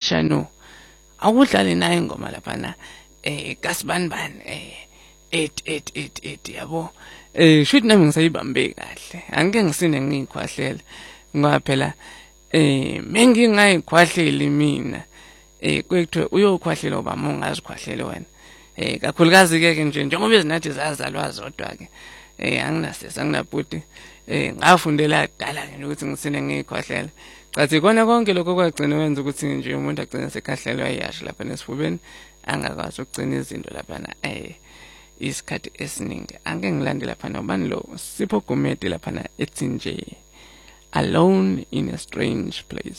Shano awudlale naye ingoma lapha na kasibanibani 8 yabo shoot nami ngisayibambe kahle angeke ngisine ngiyikhwahlela ngoba phela mengingayikhwahleli mina kwethu uyokhwahlela oba mongazikhwahlele wena kakhulukazi ke nje njengoba izinathi zazalwa zodwa ke anginasesa nginabhuti ngafundela kudala ke ukuthi ngisine ngiyikhwahlela cathi kona konke lokho kwagcina wenza ukuthi nje umuntu agcina sekhahlelwa iyasho lapha nesifubeni angakwazi ukugcina izinto lapha na isikhathi esiningi angeke ngilande lapha nobani lo Sipho Gumede lapha na ethi nje alone in a strange place.